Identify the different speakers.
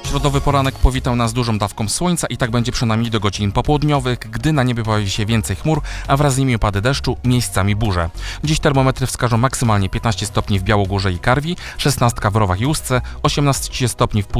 Speaker 1: Środowy poranek powitał nas dużą dawką słońca i tak będzie przynajmniej do godzin popołudniowych, gdy na niebie pojawi się więcej chmur, a wraz z nimi opady deszczu, miejscami burze. Dziś termometry wskażą maksymalnie 15 stopni w Białogórze i Karwi, 16 w Rowach i Ustce, 18 stopni w